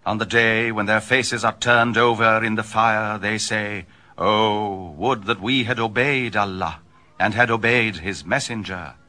On the day when their faces are turned over in the fire, they say, "Oh, would that we had obeyed Allah and had obeyed his messenger."